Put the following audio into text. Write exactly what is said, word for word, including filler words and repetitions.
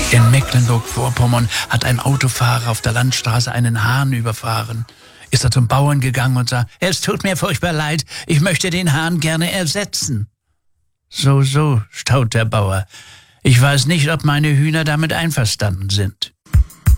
In Mecklenburg-Vorpommern hat ein Autofahrer auf der Landstraße einen Hahn überfahren. Ist er zum Bauern gegangen und sagt, es tut mir furchtbar leid, ich möchte den Hahn gerne ersetzen. So, so, staut der Bauer. Ich weiß nicht, ob meine Hühner damit einverstanden sind.